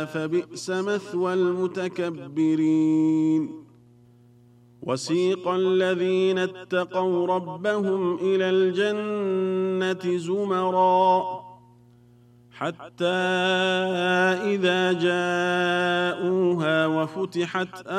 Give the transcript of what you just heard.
فبئس مثوى المتكبرين وسيق الذين اتقوا ربهم إلى الجنة زمرا حتى إذا جاءوها وفتحت